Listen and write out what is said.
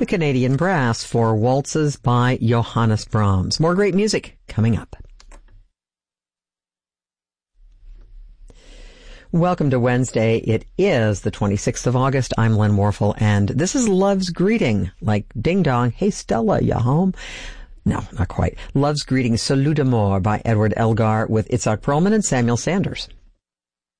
the Canadian Brass for Waltzes by Johannes Brahms. More great music coming up. Welcome to Wednesday. It is the 26th of August. I'm Len Warfel, and this is Love's Greeting, like ding dong, hey Stella, you home? No, not quite. Love's Greeting, Salut d'amour by Edward Elgar with Itzhak Perlman and Samuel Sanders.